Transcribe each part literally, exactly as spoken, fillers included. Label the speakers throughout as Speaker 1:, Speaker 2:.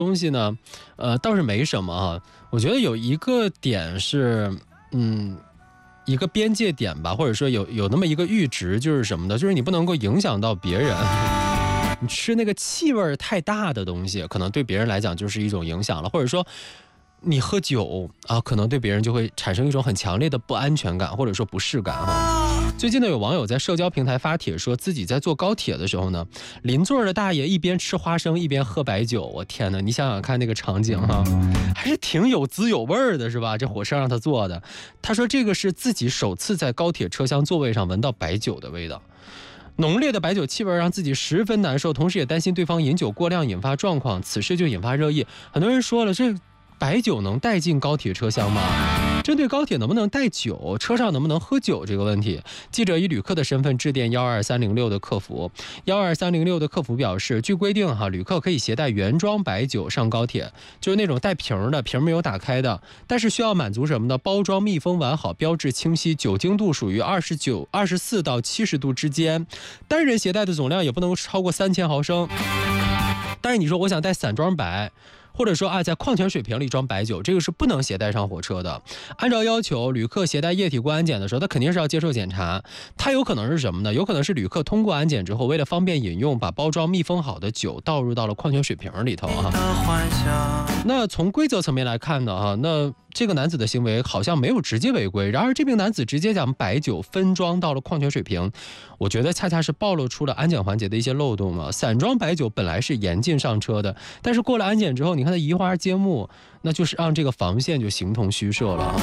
Speaker 1: 东西呢，呃，倒是没什么啊。我觉得有一个点是，嗯，一个边界点吧，或者说有有那么一个阈值，就是什么呢？就是你不能够影响到别人。你吃那个气味太大的东西，可能对别人来讲就是一种影响了，或者说你喝酒啊，可能对别人就会产生一种很强烈的不安全感，或者说不适感哈。最近呢，有网友在社交平台发帖说，自己在坐高铁的时候呢，邻座的大爷一边吃花生一边喝白酒，我天哪，你想想看那个场景哈，还是挺有滋有味的，是吧？这火车让他坐的，他说这个是自己首次在高铁车厢座位上闻到白酒的味道。浓烈的白酒气味让自己十分难受，同时也担心对方饮酒过量引发状况，此事就引发热议。很多人说了，这白酒能带进高铁车厢吗？针对高铁能不能带酒，车上能不能喝酒这个问题，记者以旅客的身份致电幺二三零六的客服。幺二三零六的客服表示，据规定哈，旅客可以携带原装白酒上高铁，就是那种带瓶的，瓶没有打开的，但是需要满足什么呢？包装密封完好，标志清晰，酒精度属于二十九、二十四到七十度之间，单人携带的总量也不能超过三千毫升。但是你说我想带散装白，或者说啊，在矿泉水瓶里装白酒，这个是不能携带上火车的。按照要求，旅客携带液体过安检的时候，他肯定是要接受检查。它有可能是什么呢？有可能是旅客通过安检之后，为了方便饮用，把包装密封好的酒倒入到了矿泉水瓶里头啊。那从规则层面来看呢，哈，那这个男子的行为好像没有直接违规，然而这名男子直接将白酒分装到了矿泉水瓶，我觉得恰恰是暴露出了安检环节的一些漏洞嘛。散装白酒本来是严禁上车的，但是过了安检之后，你看他移花接木，那就是让这个防线就形同虚设了。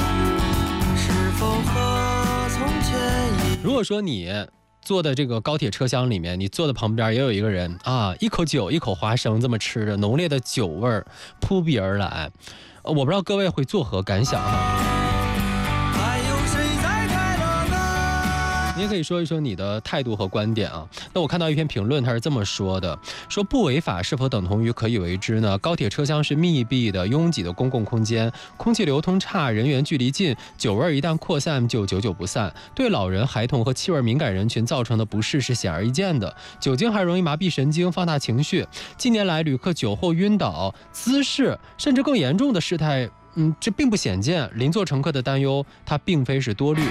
Speaker 1: 如果说你坐的这个高铁车厢里面，你坐的旁边也有一个人啊，一口酒一口花生这么吃着，浓烈的酒味扑鼻而来，我不知道各位会作何感想啊？你也可以说一说你的态度和观点啊。那我看到一篇评论，他是这么说的，说不违法是否等同于可以为之呢？高铁车厢是密闭的拥挤的公共空间，空气流通差，人员距离近，酒味一旦扩散就久久不散，对老人、孩童和气味敏感人群造成的不适是显而易见的。酒精还容易麻痹神经，放大情绪。近年来旅客酒后晕倒、姿势甚至更严重的事态，嗯，这并不鲜见。邻座乘客的担忧，它并非是多虑。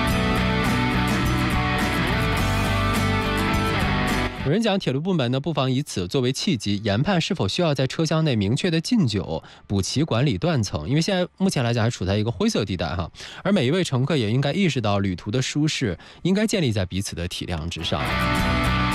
Speaker 1: 有人讲，铁路部门呢不妨以此作为契机，研判是否需要在车厢内明确的禁酒，补齐管理断层。因为现在目前来讲还处在一个灰色地带哈，而每一位乘客也应该意识到，旅途的舒适应该建立在彼此的体谅之上。